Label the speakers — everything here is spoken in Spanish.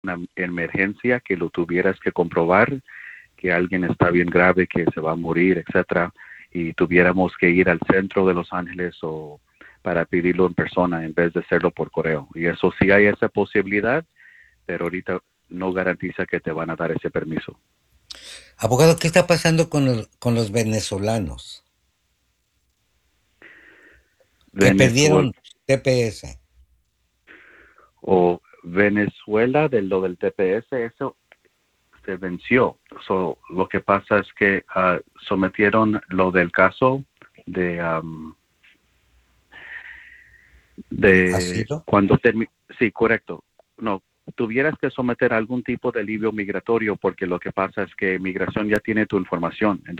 Speaker 1: una emergencia que lo tuvieras que comprobar, que alguien está bien grave, que se va a morir, etcétera, y tuviéramos que ir al centro de Los Ángeles o para pedirlo en persona en vez de hacerlo por correo. Y eso sí hay esa posibilidad, pero ahorita no garantiza que te van a dar ese permiso.
Speaker 2: Abogado, ¿qué está pasando con los venezolanos que
Speaker 1: Venezuela
Speaker 2: perdieron TPS?
Speaker 1: o Venezuela de lo del TPS, eso se venció. Lo que pasa es que sometieron lo del caso de
Speaker 2: ¿Asilo?
Speaker 1: cuando sí, correcto. No, tuvieras que someter algún tipo de alivio migratorio porque lo que pasa es que migración ya tiene tu información.